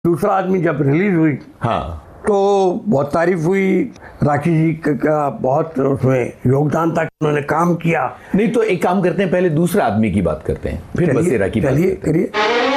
दूसरा आदमी जब रिलीज हुई हाँ, तो बहुत तारीफ हुई। राखी जी का बहुत उसमें योगदान था, उन्होंने काम किया। नहीं तो एक काम करते हैं, पहले दूसरा आदमी की बात करते हैं, फिर बसेरा की बात करते हैं। करिए।